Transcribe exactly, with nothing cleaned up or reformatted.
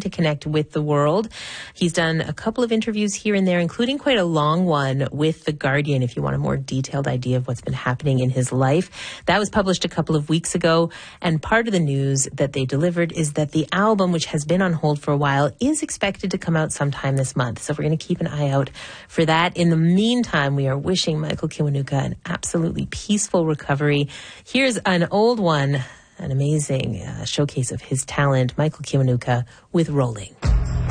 to connect with the world. He's done a couple of interviews here and there, including quite a long one with The Guardian, if you want a more detailed idea of what's been happening in his life. That was published a couple of weeks ago, and part of the news that they delivered is that the album, which has been on hold for a while, is expected to come out sometime this month. So we're going to keep an eye out for that. In the meantime, we are wishing Michael Kiwanuka an absolutely peaceful recovery. Here's an old one, an amazing uh, showcase of his talent, Michael Kiwanuka with Rolling.